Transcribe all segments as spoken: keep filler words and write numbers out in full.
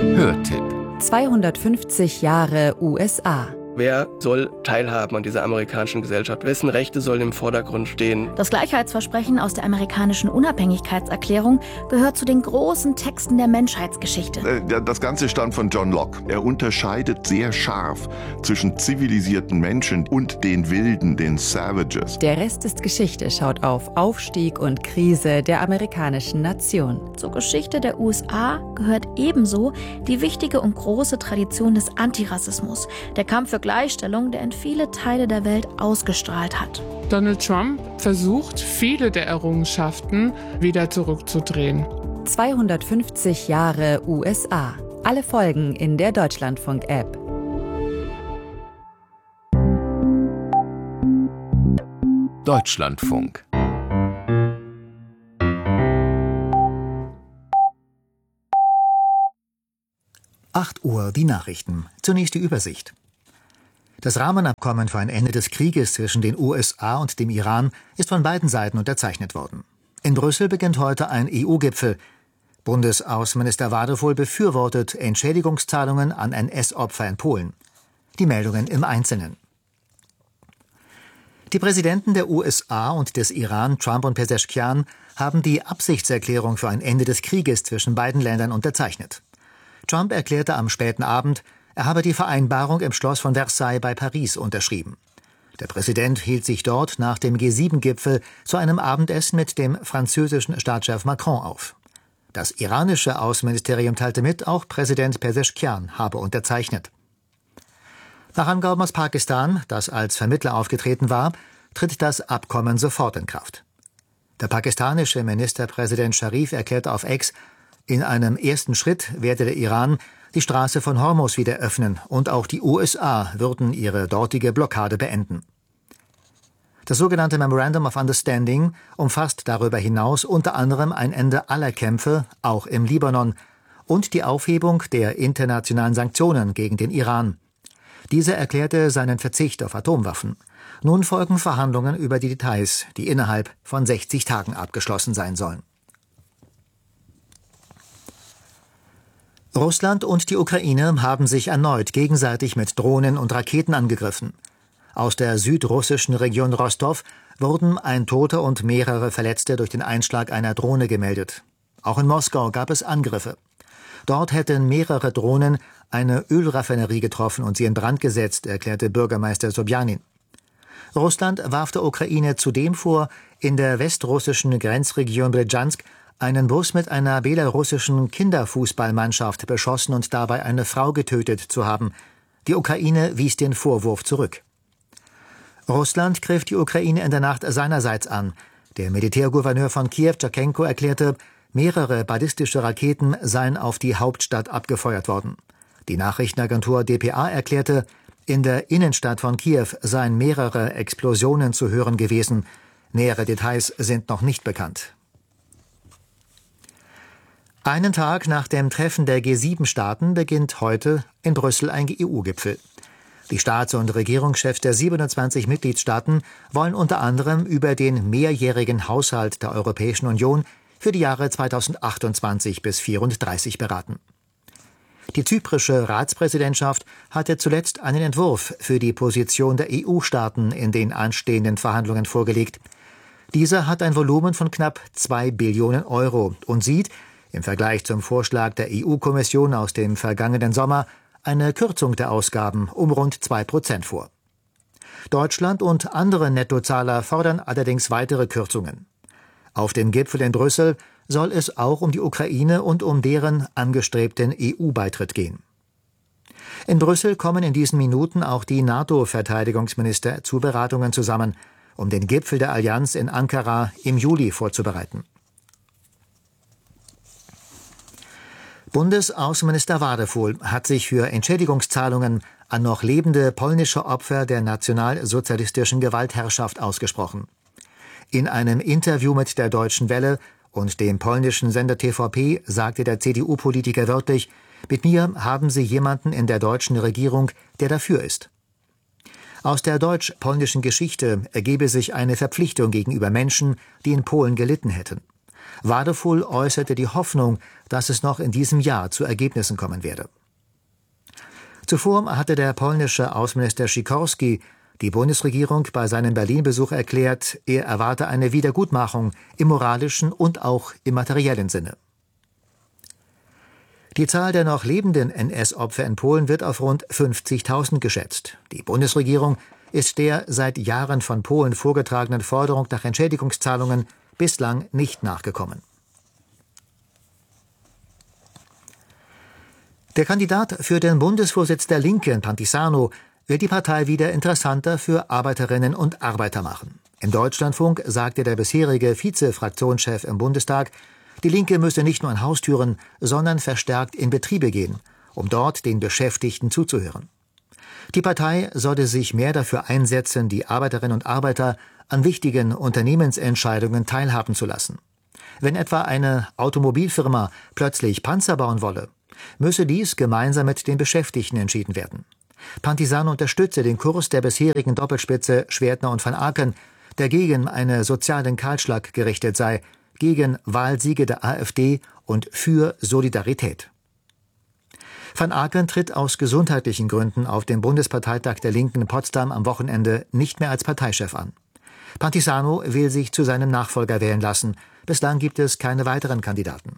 Hörtipp: zweihundertfünfzig Jahre U S A. Wer soll teilhaben an dieser amerikanischen Gesellschaft? Wessen Rechte sollen im Vordergrund stehen? Das Gleichheitsversprechen aus der amerikanischen Unabhängigkeitserklärung gehört zu den großen Texten der Menschheitsgeschichte. Das Ganze stammt von John Locke. Er unterscheidet sehr scharf zwischen zivilisierten Menschen und den Wilden, den Savages. Der Rest ist Geschichte schaut auf Aufstieg und Krise der amerikanischen Nation. Zur Geschichte der U S A gehört ebenso die wichtige und große Tradition des Antirassismus, der Kampf für Gleichstellung, der in viele Teile der Welt ausgestrahlt hat. Donald Trump versucht, viele der Errungenschaften wieder zurückzudrehen. zweihundertfünfzig Jahre U S A. Alle Folgen in der Deutschlandfunk-App. Deutschlandfunk. acht Uhr, die Nachrichten. Zunächst die Übersicht. Das Rahmenabkommen für ein Ende des Krieges zwischen den U S A und dem Iran ist von beiden Seiten unterzeichnet worden. In Brüssel beginnt heute ein E U-Gipfel. Bundesaußenminister Wadefuhl befürwortet Entschädigungszahlungen an N S-Opfer in Polen. Die Meldungen im Einzelnen. Die Präsidenten der U S A und des Iran, Trump und Pezeshkian, haben die Absichtserklärung für ein Ende des Krieges zwischen beiden Ländern unterzeichnet. Trump erklärte am späten Abend, er habe die Vereinbarung im Schloss von Versailles bei Paris unterschrieben. Der Präsident hielt sich dort nach dem G sieben Gipfel zu einem Abendessen mit dem französischen Staatschef Macron auf. Das iranische Außenministerium teilte mit, auch Präsident Pezeshkian habe unterzeichnet. Nach Angaben aus Pakistan, das als Vermittler aufgetreten war, tritt das Abkommen sofort in Kraft. Der pakistanische Ministerpräsident Sharif erklärte auf X, in einem ersten Schritt werde der Iran die Straße von Hormuz wieder öffnen und auch die U S A würden ihre dortige Blockade beenden. Das sogenannte Memorandum of Understanding umfasst darüber hinaus unter anderem ein Ende aller Kämpfe, auch im Libanon, und die Aufhebung der internationalen Sanktionen gegen den Iran. Dieser erklärte seinen Verzicht auf Atomwaffen. Nun folgen Verhandlungen über die Details, die innerhalb von sechzig Tagen abgeschlossen sein sollen. Russland und die Ukraine haben sich erneut gegenseitig mit Drohnen und Raketen angegriffen. Aus der südrussischen Region Rostov wurden ein Toter und mehrere Verletzte durch den Einschlag einer Drohne gemeldet. Auch in Moskau gab es Angriffe. Dort hätten mehrere Drohnen eine Ölraffinerie getroffen und sie in Brand gesetzt, erklärte Bürgermeister Sobjanin. Russland warf der Ukraine zudem vor, in der westrussischen Grenzregion Brjansk einen Bus mit einer belarussischen Kinderfußballmannschaft beschossen und dabei eine Frau getötet zu haben. Die Ukraine wies den Vorwurf zurück. Russland griff die Ukraine in der Nacht seinerseits an. Der Militärgouverneur von Kiew, Tschatschenko, erklärte, mehrere ballistische Raketen seien auf die Hauptstadt abgefeuert worden. Die Nachrichtenagentur D P A erklärte, in der Innenstadt von Kiew seien mehrere Explosionen zu hören gewesen. Nähere Details sind noch nicht bekannt. Einen Tag nach dem Treffen der G sieben Staaten beginnt heute in Brüssel ein E U-Gipfel. Die Staats- und Regierungschefs der siebenundzwanzig Mitgliedstaaten wollen unter anderem über den mehrjährigen Haushalt der Europäischen Union für die Jahre zweitausendachtundzwanzig bis zweitausendvierunddreißig beraten. Die zyprische Ratspräsidentschaft hatte zuletzt einen Entwurf für die Position der E U-Staaten in den anstehenden Verhandlungen vorgelegt. Dieser hat ein Volumen von knapp zwei Billionen Euro und sieht im Vergleich zum Vorschlag der E U-Kommission aus dem vergangenen Sommer eine Kürzung der Ausgaben um rund zwei Prozent vor. Deutschland und andere Nettozahler fordern allerdings weitere Kürzungen. Auf dem Gipfel in Brüssel soll es auch um die Ukraine und um deren angestrebten E U-Beitritt gehen. In Brüssel kommen in diesen Minuten auch die NATO-Verteidigungsminister zu Beratungen zusammen, um den Gipfel der Allianz in Ankara im Juli vorzubereiten. Bundesaußenminister Wadefuhl hat sich für Entschädigungszahlungen an noch lebende polnische Opfer der nationalsozialistischen Gewaltherrschaft ausgesprochen. In einem Interview mit der Deutschen Welle und dem polnischen Sender T V P sagte der C D U-Politiker wörtlich, mit mir haben Sie jemanden in der deutschen Regierung, der dafür ist. Aus der deutsch-polnischen Geschichte ergebe sich eine Verpflichtung gegenüber Menschen, die in Polen gelitten hätten. Wadefull äußerte die Hoffnung, dass es noch in diesem Jahr zu Ergebnissen kommen werde. Zuvor hatte der polnische Außenminister Sikorski die Bundesregierung bei seinem Berlin-Besuch erklärt, er erwarte eine Wiedergutmachung im moralischen und auch im materiellen Sinne. Die Zahl der noch lebenden N S-Opfer in Polen wird auf rund fünfzigtausend geschätzt. Die Bundesregierung ist der seit Jahren von Polen vorgetragenen Forderung nach Entschädigungszahlungen bislang nicht nachgekommen. Der Kandidat für den Bundesvorsitz der Linken, Pantisano, will die Partei wieder interessanter für Arbeiterinnen und Arbeiter machen. Im Deutschlandfunk sagte der bisherige Vize-Fraktionschef im Bundestag, die Linke müsse nicht nur an Haustüren, sondern verstärkt in Betriebe gehen, um dort den Beschäftigten zuzuhören. Die Partei sollte sich mehr dafür einsetzen, die Arbeiterinnen und Arbeiter an wichtigen Unternehmensentscheidungen teilhaben zu lassen. Wenn etwa eine Automobilfirma plötzlich Panzer bauen wolle, müsse dies gemeinsam mit den Beschäftigten entschieden werden. Pantisano unterstütze den Kurs der bisherigen Doppelspitze Schwertner und van Aken, der gegen einen sozialen Kahlschlag gerichtet sei, gegen Wahlsiege der AfD und für Solidarität. Van Aken tritt aus gesundheitlichen Gründen auf dem Bundesparteitag der Linken in Potsdam am Wochenende nicht mehr als Parteichef an. Pantisano will sich zu seinem Nachfolger wählen lassen. Bislang gibt es keine weiteren Kandidaten.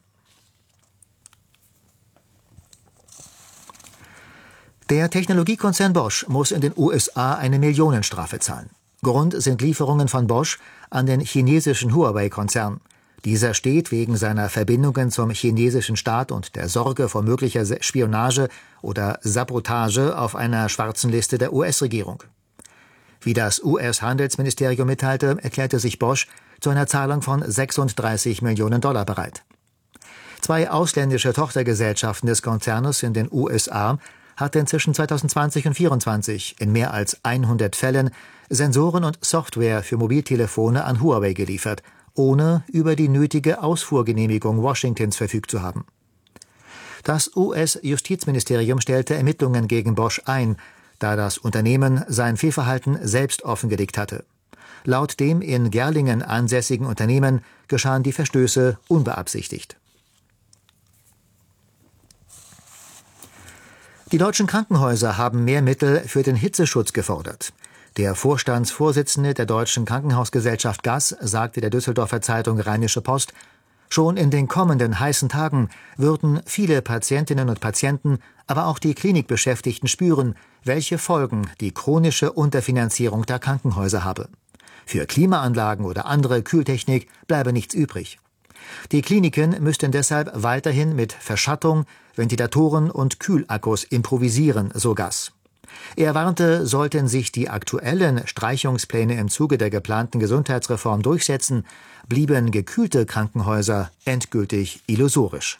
Der Technologiekonzern Bosch muss in den U S A eine Millionenstrafe zahlen. Grund sind Lieferungen von Bosch an den chinesischen Huawei-Konzern. Dieser steht wegen seiner Verbindungen zum chinesischen Staat und der Sorge vor möglicher Spionage oder Sabotage auf einer schwarzen Liste der U S-Regierung. Wie das U S-Handelsministerium mitteilte, erklärte sich Bosch zu einer Zahlung von sechsunddreißig Millionen Dollar bereit. Zwei ausländische Tochtergesellschaften des Konzernes in den U S A hatten zwischen zweitausendzwanzig und zweitausendvierundzwanzig in mehr als hundert Fällen Sensoren und Software für Mobiltelefone an Huawei geliefert, ohne über die nötige Ausfuhrgenehmigung Washingtons verfügt zu haben. Das U S-Justizministerium stellte Ermittlungen gegen Bosch ein, da das Unternehmen sein Fehlverhalten selbst offengelegt hatte. Laut dem in Gerlingen ansässigen Unternehmen geschahen die Verstöße unbeabsichtigt. Die deutschen Krankenhäuser haben mehr Mittel für den Hitzeschutz gefordert. Der Vorstandsvorsitzende der Deutschen Krankenhausgesellschaft G A S sagte der Düsseldorfer Zeitung Rheinische Post, schon in den kommenden heißen Tagen würden viele Patientinnen und Patienten, aber auch die Klinikbeschäftigten spüren, welche Folgen die chronische Unterfinanzierung der Krankenhäuser habe. Für Klimaanlagen oder andere Kühltechnik bleibe nichts übrig. Die Kliniken müssten deshalb weiterhin mit Verschattung, Ventilatoren und Kühlakkus improvisieren, so G A S. Er warnte, sollten sich die aktuellen Streichungspläne im Zuge der geplanten Gesundheitsreform durchsetzen, blieben gekühlte Krankenhäuser endgültig illusorisch.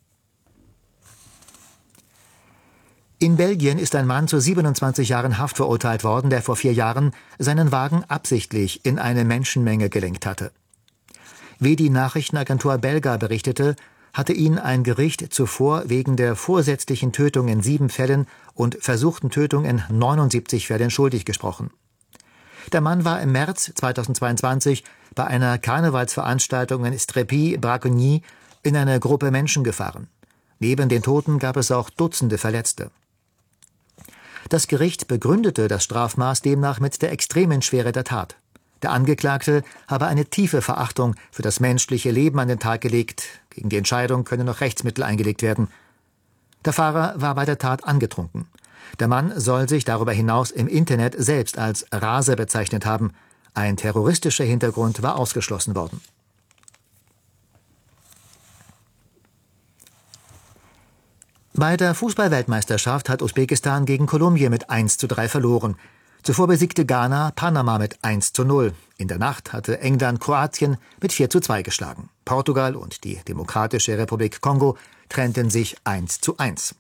In Belgien ist ein Mann zu siebenundzwanzig Jahren Haft verurteilt worden, der vor vier Jahren seinen Wagen absichtlich in eine Menschenmenge gelenkt hatte. Wie die Nachrichtenagentur Belga berichtete, hatte ihn ein Gericht zuvor wegen der vorsätzlichen Tötung in sieben Fällen und versuchten Tötung in neunundsiebzig Fällen schuldig gesprochen. Der Mann war im März zweitausendzweiundzwanzig bei einer Karnevalsveranstaltung in Strepy-Bracogny in eine Gruppe Menschen gefahren. Neben den Toten gab es auch Dutzende Verletzte. Das Gericht begründete das Strafmaß demnach mit der extremen Schwere der Tat. Der Angeklagte habe eine tiefe Verachtung für das menschliche Leben an den Tag gelegt. Gegen die Entscheidung können noch Rechtsmittel eingelegt werden. Der Fahrer war bei der Tat angetrunken. Der Mann soll sich darüber hinaus im Internet selbst als Raser bezeichnet haben. Ein terroristischer Hintergrund war ausgeschlossen worden. Bei der Fußball-Weltmeisterschaft hat Usbekistan gegen Kolumbien mit eins zu drei verloren. Zuvor besiegte Ghana Panama mit eins zu null. In der Nacht hatte England Kroatien mit vier zu zwei geschlagen. Portugal und die Demokratische Republik Kongo trennten sich eins zu eins.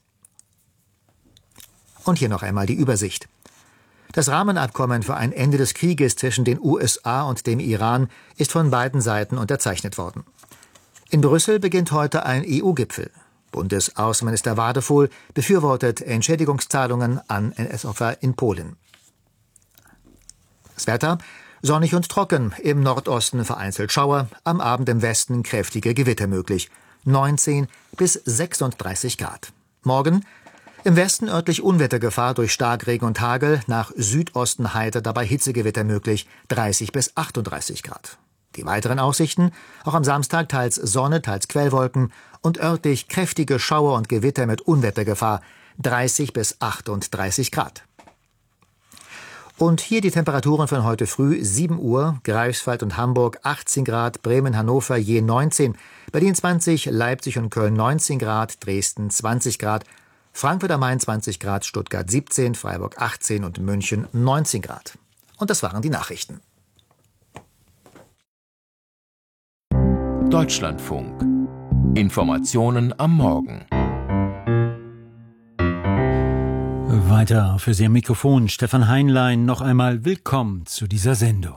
Und hier noch einmal die Übersicht. Das Rahmenabkommen für ein Ende des Krieges zwischen den U S A und dem Iran ist von beiden Seiten unterzeichnet worden. In Brüssel beginnt heute ein E U-Gipfel. Bundesaußenminister Wadefull befürwortet Entschädigungszahlungen an N S-Opfer in Polen. Das Wetter. Sonnig und trocken, im Nordosten vereinzelt Schauer, am Abend im Westen kräftige Gewitter möglich. neunzehn bis sechsunddreißig Grad. Morgen im Westen örtlich Unwettergefahr durch Starkregen und Hagel, nach Südosten heiter, dabei Hitzegewitter möglich, dreißig bis achtunddreißig Grad. Die weiteren Aussichten, auch am Samstag teils Sonne, teils Quellwolken und örtlich kräftige Schauer und Gewitter mit Unwettergefahr, dreißig bis achtunddreißig Grad. Und hier die Temperaturen von heute früh: sieben Uhr, Greifswald und Hamburg achtzehn Grad, Bremen, Hannover je neunzehn, Berlin zwanzig, Leipzig und Köln neunzehn Grad, Dresden zwanzig Grad, Frankfurt am Main zwanzig Grad, Stuttgart siebzehn, Freiburg achtzehn und München neunzehn Grad. Und das waren die Nachrichten. Deutschlandfunk. Informationen am Morgen. Weiter für Sie am Mikrofon Stefan Heinlein. Noch einmal willkommen zu dieser Sendung.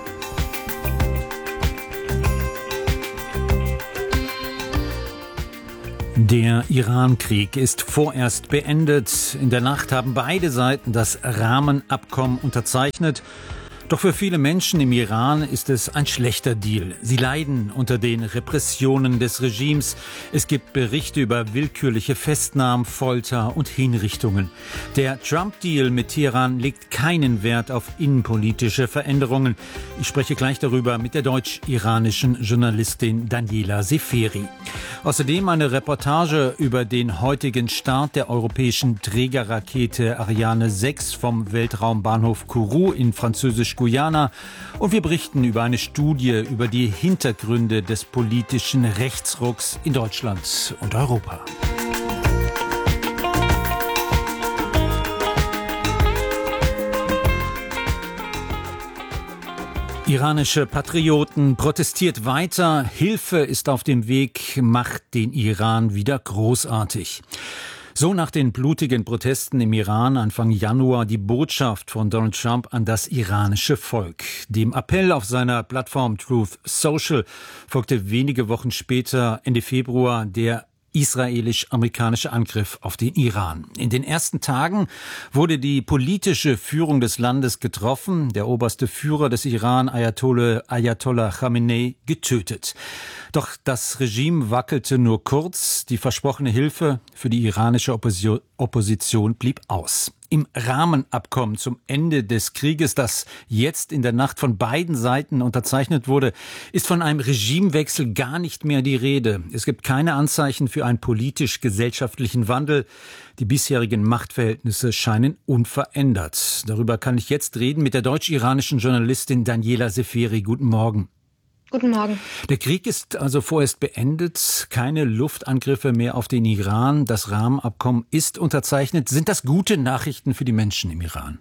Der Iran-Krieg ist vorerst beendet. In der Nacht haben beide Seiten das Rahmenabkommen unterzeichnet. Doch für viele Menschen im Iran ist es ein schlechter Deal. Sie leiden unter den Repressionen des Regimes. Es gibt Berichte über willkürliche Festnahmen, Folter und Hinrichtungen. Der Trump-Deal mit Teheran legt keinen Wert auf innenpolitische Veränderungen. Ich spreche gleich darüber mit der deutsch-iranischen Journalistin Daniela Seferi. Außerdem eine Reportage über den heutigen Start der europäischen Trägerrakete Ariane sechs vom Weltraumbahnhof Kourou in Französisch-Guyana. Und wir berichten über eine Studie über die Hintergründe des politischen Rechtsrucks in Deutschland und Europa. Iranische Patrioten protestiert weiter. Hilfe ist auf dem Weg, macht den Iran wieder großartig. So nach den blutigen Protesten im Iran Anfang Januar die Botschaft von Donald Trump an das iranische Volk. Dem Appell auf seiner Plattform Truth Social folgte wenige Wochen später, Ende Februar, der israelisch-amerikanische Angriff auf den Iran. In den ersten Tagen wurde die politische Führung des Landes getroffen. Der oberste Führer des Iran, Ayatollah, Ayatollah Khamenei, getötet. Doch das Regime wackelte nur kurz. Die versprochene Hilfe für die iranische Opposition, Opposition blieb aus. Im Rahmenabkommen zum Ende des Krieges, das jetzt in der Nacht von beiden Seiten unterzeichnet wurde, ist von einem Regimewechsel gar nicht mehr die Rede. Es gibt keine Anzeichen für einen politisch-gesellschaftlichen Wandel. Die bisherigen Machtverhältnisse scheinen unverändert. Darüber kann ich jetzt reden mit der deutsch-iranischen Journalistin Daniela Seferi. Guten Morgen. Guten Morgen. Der Krieg ist also vorerst beendet. Keine Luftangriffe mehr auf den Iran. Das Rahmenabkommen ist unterzeichnet. Sind das gute Nachrichten für die Menschen im Iran?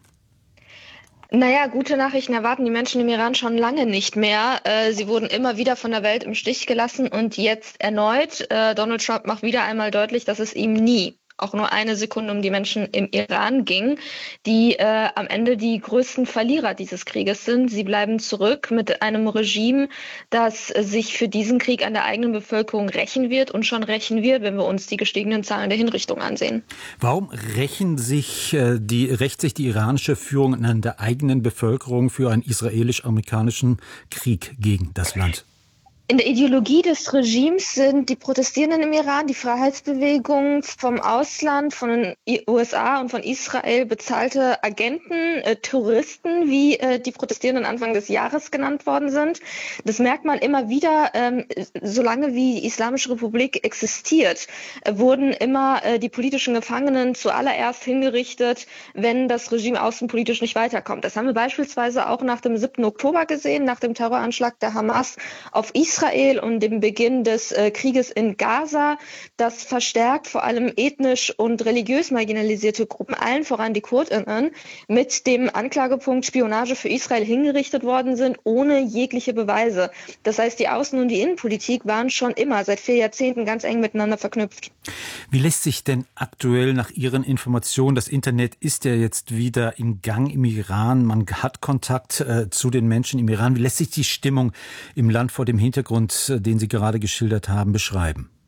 Naja, gute Nachrichten erwarten die Menschen im Iran schon lange nicht mehr. Sie wurden immer wieder von der Welt im Stich gelassen und jetzt erneut. Donald Trump macht wieder einmal deutlich, dass es ihm nie auch nur eine Sekunde um die Menschen im Iran ging, die äh, am Ende die größten Verlierer dieses Krieges sind. Sie bleiben zurück mit einem Regime, das sich für diesen Krieg an der eigenen Bevölkerung rächen wird und schon rächen wird, wenn wir uns die gestiegenen Zahlen der Hinrichtungen ansehen. Warum rächen sich äh, die, rächt sich die iranische Führung an der eigenen Bevölkerung für einen israelisch-amerikanischen Krieg gegen das Land? In der Ideologie des Regimes sind die Protestierenden im Iran, die Freiheitsbewegung, vom Ausland, von den U S A und von Israel bezahlte Agenten, äh, Terroristen, wie äh, die Protestierenden Anfang des Jahres genannt worden sind. Das merkt man immer wieder, ähm, solange wie die Islamische Republik existiert, äh, wurden immer äh, die politischen Gefangenen zuallererst hingerichtet, wenn das Regime außenpolitisch nicht weiterkommt. Das haben wir beispielsweise auch nach dem siebten Oktober gesehen, nach dem Terroranschlag der Hamas auf Israel. Israel und dem Beginn des äh, Krieges in Gaza, das verstärkt vor allem ethnisch und religiös marginalisierte Gruppen, allen voran die Kurdinnen, mit dem Anklagepunkt Spionage für Israel hingerichtet worden sind, ohne jegliche Beweise. Das heißt, die Außen- und die Innenpolitik waren schon immer seit vier Jahrzehnten ganz eng miteinander verknüpft. Wie lässt sich denn aktuell nach Ihren Informationen, das Internet ist ja jetzt wieder im Gang im Iran, man hat Kontakt äh, zu den Menschen im Iran, wie lässt sich die Stimmung im Land vor dem Hintergrund, den Sie gerade geschildert haben, beschreiben?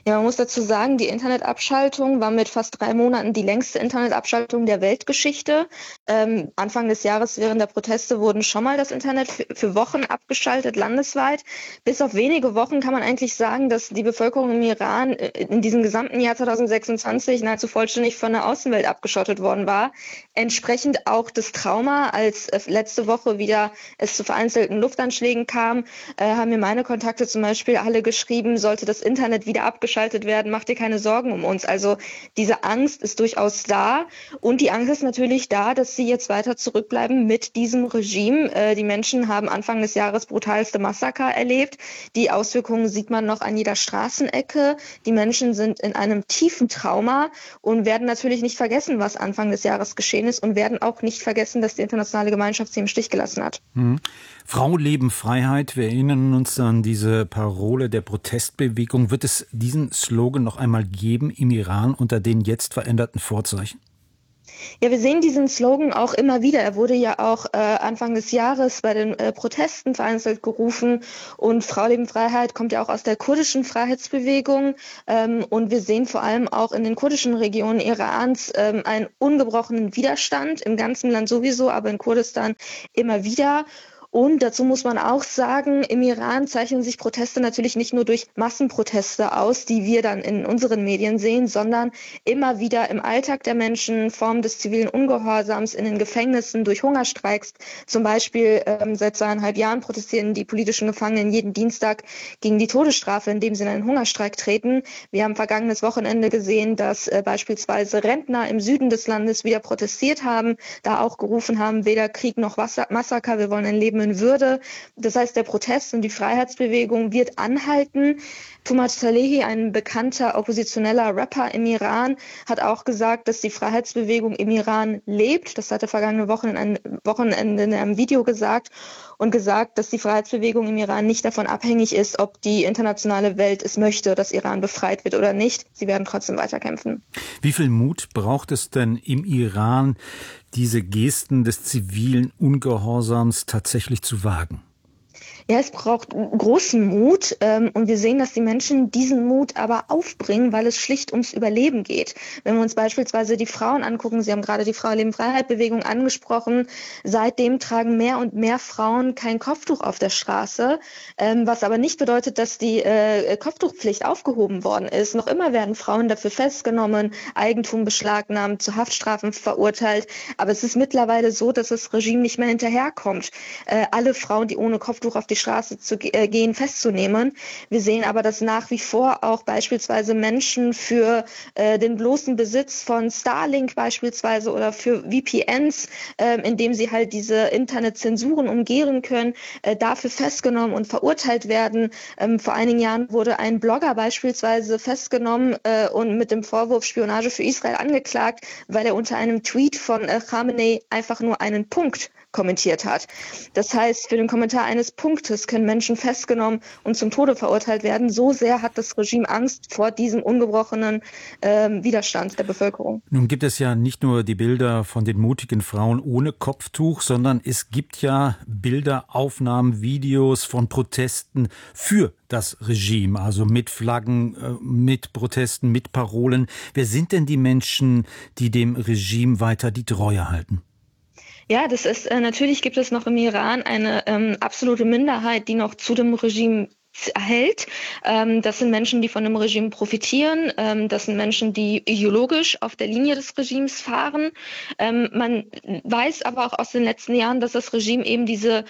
Ja, man muss dazu sagen, die Internetabschaltung war mit fast drei Monaten die längste Internetabschaltung der Weltgeschichte. Ähm, Anfang des Jahres während der Proteste wurden schon mal das Internet für, für Wochen abgeschaltet, landesweit. Bis auf wenige Wochen kann man eigentlich sagen, dass die Bevölkerung im Iran in diesem gesamten Jahr zwanzig sechsundzwanzig nahezu vollständig von der Außenwelt abgeschottet worden war. Entsprechend auch das Trauma, als äh, letzte Woche wieder es zu vereinzelten Luftanschlägen kam, äh, haben mir meine Kontakte zum Beispiel alle geschrieben, sollte das Internet wieder abgeschaltet werden, macht dir keine Sorgen um uns. Also diese Angst ist durchaus da und die Angst ist natürlich da, dass sie jetzt weiter zurückbleiben mit diesem Regime. Äh, die Menschen haben Anfang des Jahres brutalste Massaker erlebt. Die Auswirkungen sieht man noch an jeder Straßenecke. Die Menschen sind in einem tiefen Trauma und werden natürlich nicht vergessen, was Anfang des Jahres geschehen ist und werden auch nicht vergessen, dass die internationale Gemeinschaft sie im Stich gelassen hat. Mhm. Frau, Leben, Freiheit. Wir erinnern uns an diese Parole der Protestbewegung. Wird es diesen Slogan noch einmal geben im Iran unter den jetzt veränderten Vorzeichen? Ja, wir sehen diesen Slogan auch immer wieder. Er wurde ja auch äh, Anfang des Jahres bei den äh, Protesten vereinzelt gerufen. Und Frau, Leben, Freiheit kommt ja auch aus der kurdischen Freiheitsbewegung. Ähm, und wir sehen vor allem auch in den kurdischen Regionen Irans ähm, einen ungebrochenen Widerstand, im ganzen Land sowieso, aber in Kurdistan immer wieder. Und dazu muss man auch sagen, im Iran zeichnen sich Proteste natürlich nicht nur durch Massenproteste aus, die wir dann in unseren Medien sehen, sondern immer wieder im Alltag der Menschen, Formen des zivilen Ungehorsams, in den Gefängnissen, durch Hungerstreiks. Zum Beispiel ähm, seit zweieinhalb Jahren protestieren die politischen Gefangenen jeden Dienstag gegen die Todesstrafe, indem sie in einen Hungerstreik treten. Wir haben vergangenes Wochenende gesehen, dass äh, beispielsweise Rentner im Süden des Landes wieder protestiert haben, da auch gerufen haben, weder Krieg noch Wasser- Massaker, wir wollen ein Leben in Würde. Das heißt, der Protest und die Freiheitsbewegung wird anhalten. Tomat Salehi, ein bekannter oppositioneller Rapper im Iran, hat auch gesagt, dass die Freiheitsbewegung im Iran lebt. Das hat er vergangene Wochenende in einem Video gesagt und gesagt, dass die Freiheitsbewegung im Iran nicht davon abhängig ist, ob die internationale Welt es möchte, dass Iran befreit wird oder nicht. Sie werden trotzdem weiterkämpfen. Wie viel Mut braucht es denn im Iran, diese Gesten des zivilen Ungehorsams tatsächlich zu wagen? Ja, es braucht großen Mut ähm, und wir sehen, dass die Menschen diesen Mut aber aufbringen, weil es schlicht ums Überleben geht. Wenn wir uns beispielsweise die Frauen angucken, Sie haben gerade die Frau-Leben-Freiheit-Bewegung angesprochen, seitdem tragen mehr und mehr Frauen kein Kopftuch auf der Straße, ähm, was aber nicht bedeutet, dass die äh, Kopftuchpflicht aufgehoben worden ist. Noch immer werden Frauen dafür festgenommen, Eigentum beschlagnahmt, zu Haftstrafen verurteilt, aber es ist mittlerweile so, dass das Regime nicht mehr hinterherkommt, äh, alle Frauen, die ohne Kopftuch auf die Straße zu äh, gehen, festzunehmen. Wir sehen aber, dass nach wie vor auch beispielsweise Menschen für äh, den bloßen Besitz von Starlink beispielsweise oder für V P Ns, äh, indem sie halt diese Internetzensuren umgehen können, äh, dafür festgenommen und verurteilt werden. Ähm, vor einigen Jahren wurde ein Blogger beispielsweise festgenommen äh, und mit dem Vorwurf Spionage für Israel angeklagt, weil er unter einem Tweet von äh, Khamenei einfach nur einen Punkt kommentiert hat. Das heißt, für den Kommentar eines Punktes können Menschen festgenommen und zum Tode verurteilt werden. So sehr hat das Regime Angst vor diesem ungebrochenen ähm, Widerstand der Bevölkerung. Nun gibt es ja nicht nur die Bilder von den mutigen Frauen ohne Kopftuch, sondern es gibt ja Bilder, Aufnahmen, Videos von Protesten für das Regime, also mit Flaggen, mit Protesten, mit Parolen. Wer sind denn die Menschen, die dem Regime weiter die Treue halten? Ja, das ist äh, natürlich gibt es noch im Iran eine ähm, absolute Minderheit, die noch zu dem Regime erhält. Ähm, das sind Menschen, die von dem Regime profitieren. Ähm, das sind Menschen, die ideologisch auf der Linie des Regimes fahren. Ähm, man weiß aber auch aus den letzten Jahren, dass das Regime eben diese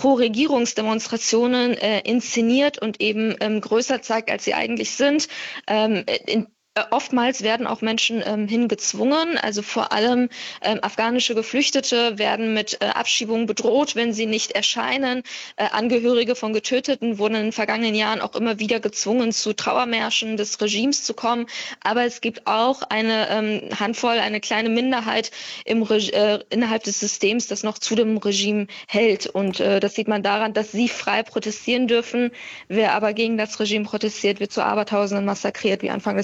Pro-Regierungsdemonstrationen äh, inszeniert und eben ähm, größer zeigt, als sie eigentlich sind. Ähm, in Oftmals werden auch Menschen ähm, hingezwungen, also vor allem ähm, afghanische Geflüchtete werden mit äh, Abschiebung bedroht, wenn sie nicht erscheinen. Äh, Angehörige von Getöteten wurden in den vergangenen Jahren auch immer wieder gezwungen, zu Trauermärschen des Regimes zu kommen. Aber es gibt auch eine ähm, Handvoll, eine kleine Minderheit im Re- äh, innerhalb des Systems, das noch zu dem Regime hält. Und äh, das sieht man daran, dass sie frei protestieren dürfen. Wer aber gegen das Regime protestiert, wird zu Abertausenden massakriert, wie Anfang des Jahres.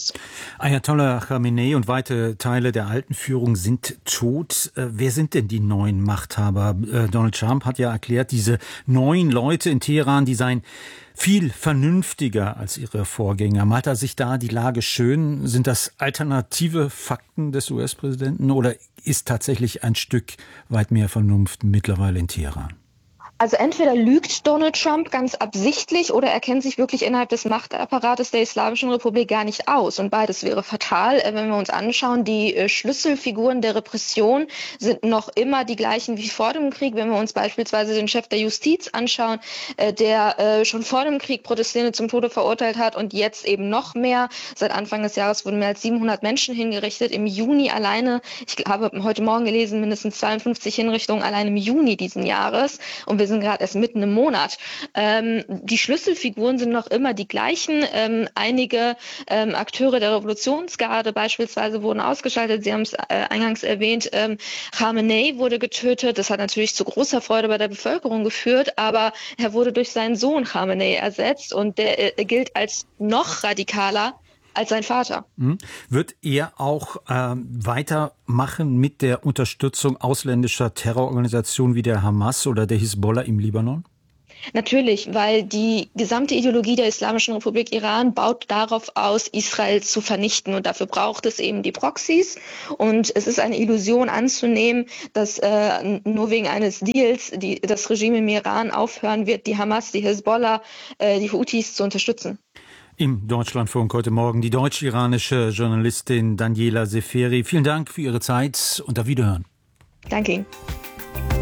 aus. Ayatollah Khamenei und weite Teile der alten Führung sind tot. Äh, wer sind denn die neuen Machthaber? Äh, Donald Trump hat ja erklärt, diese neuen Leute in Teheran, die seien viel vernünftiger als ihre Vorgänger. Malt er sich da die Lage schön? Sind das alternative Fakten des U S-Präsidenten oder ist tatsächlich ein Stück weit mehr Vernunft mittlerweile in Teheran? Also entweder lügt Donald Trump ganz absichtlich oder er kennt sich wirklich innerhalb des Machtapparates der Islamischen Republik gar nicht aus. Und beides wäre fatal, wenn wir uns anschauen. Die Schlüsselfiguren der Repression sind noch immer die gleichen wie vor dem Krieg. Wenn wir uns beispielsweise den Chef der Justiz anschauen, der schon vor dem Krieg Protestierende zum Tode verurteilt hat und jetzt eben noch mehr. Seit Anfang des Jahres wurden mehr als siebenhundert Menschen hingerichtet. Im Juni alleine, ich habe heute Morgen gelesen, mindestens zweiundfünfzig Hinrichtungen allein im Juni diesen Jahres. Und wir sind gerade erst mitten im Monat. Ähm, die Schlüsselfiguren sind noch immer die gleichen. Ähm, einige ähm, Akteure der Revolutionsgarde beispielsweise wurden ausgeschaltet. Sie haben es äh, eingangs erwähnt. Ähm, Khamenei wurde getötet. Das hat natürlich zu großer Freude bei der Bevölkerung geführt, aber er wurde durch seinen Sohn Khamenei ersetzt und der äh, gilt als noch radikaler als sein Vater. Mhm. Wird er auch ähm, weitermachen mit der Unterstützung ausländischer Terrororganisationen wie der Hamas oder der Hisbollah im Libanon? Natürlich, weil die gesamte Ideologie der Islamischen Republik Iran baut darauf aus, Israel zu vernichten. Und dafür braucht es eben die Proxys. Und es ist eine Illusion anzunehmen, dass äh, nur wegen eines Deals die, das Regime im Iran aufhören wird, die Hamas, die Hisbollah, äh, die Houthis zu unterstützen. Im Deutschlandfunk heute Morgen die deutsch-iranische Journalistin Daniela Seferi. Vielen Dank für Ihre Zeit und auf Wiederhören. Danke Ihnen.